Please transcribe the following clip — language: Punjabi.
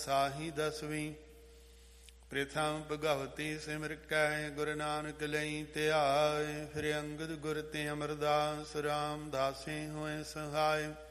ਸਾਹੀ ਦਸਵੀਂ। ਪ੍ਰਥਮ ਭਗਵਤੀ ਸਿਮਰ ਕੈ ਗੁਰੂ ਨਾਨਕ ਲਈ ਧਿਆਏ। ਫਿਰ ਅੰਗਦ ਗੁਰ ਤੇ ਅਮਰਦਾਸ ਰਾਮਦਾਸੇ ਹੋਏ ਸਹਾਏ।